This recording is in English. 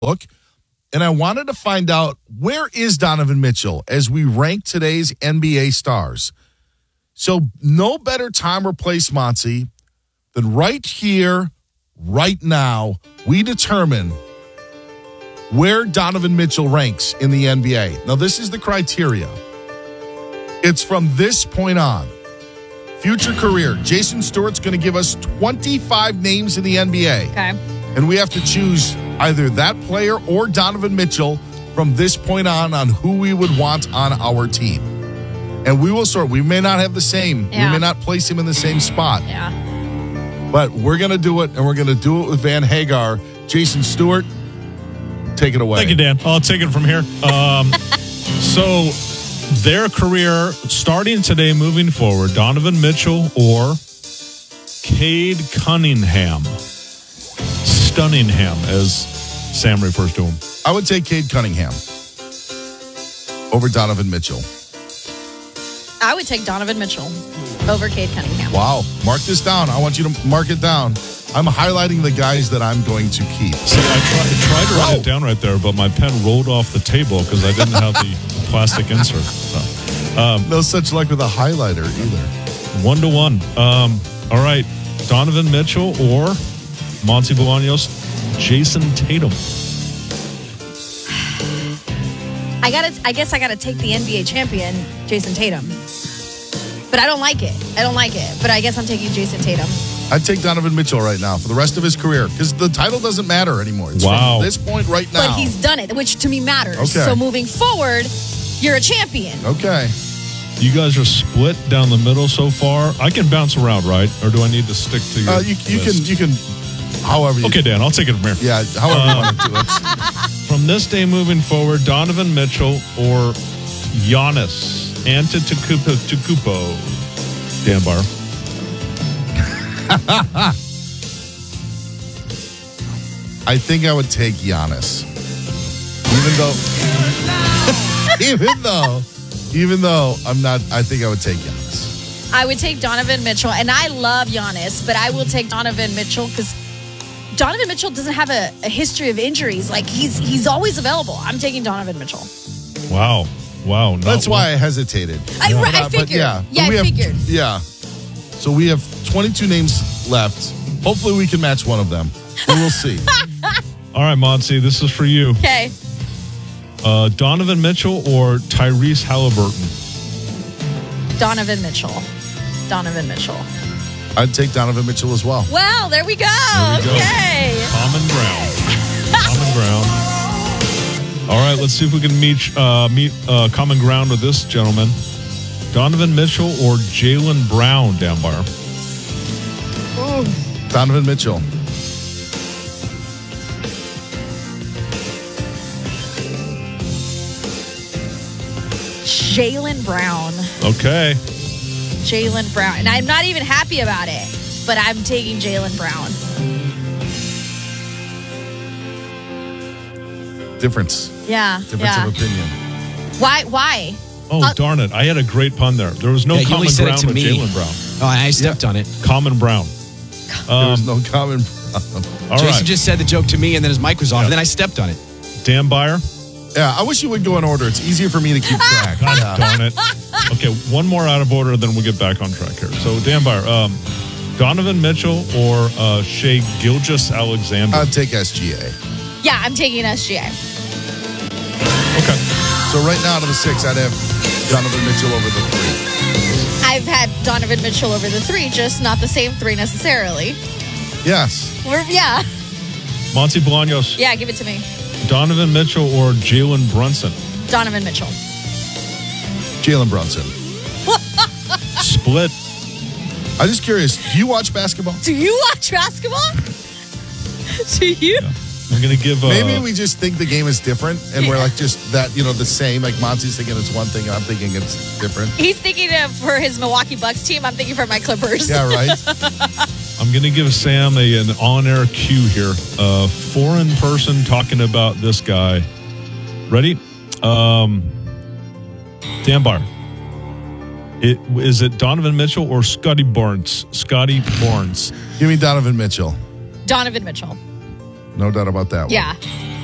book, and I wanted to find out, where is Donovan Mitchell as we rank today's NBA stars? So no better time or place, Monty, than right here, right now, we determine where Donovan Mitchell ranks in the NBA. Now, this is the criteria. It's from this point on. Future career. Jason Stewart's going to give us 25 names in the NBA. Okay. And we have to choose either that player or Donovan Mitchell from this point on who we would want on our team. And we will sort. We may not have the same. Yeah. We may not place him in the same spot. Yeah. But we're going to do it, and we're going to do it with Van Hagar. Jason Stewart, take it away. Thank you, Dan. I'll take it from here. So their career starting today, moving forward, Donovan Mitchell or Cade Cunningham. Stunningham, as Sam refers to him. I would take Cade Cunningham over Donovan Mitchell. I would take Donovan Mitchell over Cade Cunningham. Wow. Mark this down. I want you to mark it down. I'm highlighting the guys that I'm going to keep. See, I tried to write it down right there, but my pen rolled off the table because I didn't have the plastic insert. So, no such luck with a highlighter either. 1-1. All right. Donovan Mitchell or Monty Bolaños, Jason Tatum. I guess I gotta take the NBA champion, Jason Tatum. But I don't like it. But I guess I'm taking Jason Tatum. I'd take Donovan Mitchell right now for the rest of his career because the title doesn't matter anymore. It's Wow. from this point right now. But he's done it, which to me matters. Okay. So moving forward, you're a champion. Okay. You guys are split down the middle so far. I can bounce around, right? Or do I need to stick to your You can, however you Okay, Dan, I'll take it from here. Yeah, however you want to do it. From this day moving forward, Donovan Mitchell or Giannis Antetokounmpo. Dan Barr. I think I would take Giannis. Even though I'm not, I think I would take Giannis. I would take Donovan Mitchell, and I love Giannis, but I will take Donovan Mitchell because Donovan Mitchell doesn't have a history of injuries. Like, he's always available. I'm taking Donovan Mitchell. Wow. That's why I hesitated. I figured. I figured. Yeah. So we have 22 names left. Hopefully we can match one of them. But we'll see. All right, Monty, this is for you. Okay. Donovan Mitchell or Tyrese Halliburton? Donovan Mitchell. I'd take Donovan Mitchell as well. Well, there we go. There we Okay. go. Common ground. All right, let's see if we can meet common ground with this gentleman. Donovan Mitchell or Jaylen Brown, Dan Barr? Donovan Mitchell. Jaylen Brown. Okay. Jaylen Brown. And I'm not even happy about it, but I'm taking Jaylen Brown. Difference Yeah. of opinion. Why? Oh, darn it. I had a great pun there. There was no Yeah, you only common said it ground to with me. Jaylen Brown. Oh, I stepped on it. Common Brown. There's no common. All Jason right. just said the joke to me, and then his mic was off, and then I stepped on it. Dan Byer. Yeah, I wish you would go in order. It's easier for me to keep track. God darn it. Okay, one more out of order, then we'll get back on track here. So, Dan Byer, Donovan Mitchell or Shai Gilgeous-Alexander? I'd take SGA. Yeah, I'm taking SGA. Okay. So right now out of the 6, I'd have Donovan Mitchell over the 3. I've had Donovan Mitchell over the 3, just not the same 3 necessarily. Yes. Yeah. Monty Bolaños. Yeah, give it to me. Donovan Mitchell or Jalen Brunson? Donovan Mitchell. Jalen Brunson. Split. I'm just curious. Do you watch basketball? Do you watch basketball? Do you? Yeah. I'm going to give... Maybe we just think the game is different, and we're like just that, the same. Like Monty's thinking it's one thing, and I'm thinking it's different. He's thinking for his Milwaukee Bucks team. I'm thinking for my Clippers. Yeah, right? I'm going to give Sam an on-air cue here. A foreign person talking about this guy. Ready? Dan Barr. Is it Donovan Mitchell or Scotty Barnes? Scotty Barnes. Give me Donovan Mitchell. Donovan Mitchell. No doubt about that one. Yeah.